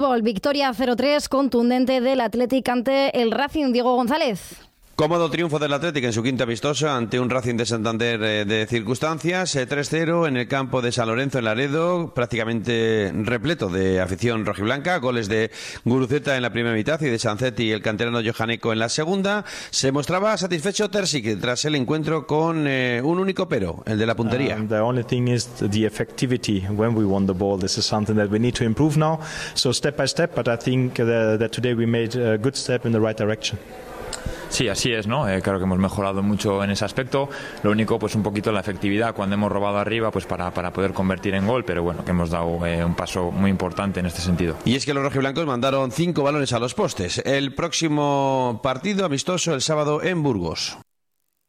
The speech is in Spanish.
Victoria 0-3 contundente del Athletic ante el Racing. Diego González. Cómodo triunfo del Athletic en su quinta amistosa ante un Racing de Santander de circunstancias. 3-0 en el campo de San Lorenzo en Laredo, prácticamente repleto de afición rojiblanca. Goles de Guruceta en la primera mitad y de Sanzetti, el canterano Johaneco, en la segunda. Se mostraba satisfecho Terzic tras el encuentro con un único pero, el de la puntería. The only thing is the effectivity when we won the ball. This is something that we need to improve now. So step by step, but I think that today we made a good step in the right direction. Sí, así es, ¿no? Claro que hemos mejorado mucho en ese aspecto. Lo único, pues un poquito la efectividad cuando hemos robado arriba, pues para poder convertir en gol, pero bueno, que hemos dado un paso muy importante en este sentido. Y es que los rojiblancos mandaron 5 balones a los postes. El próximo partido amistoso el sábado en Burgos.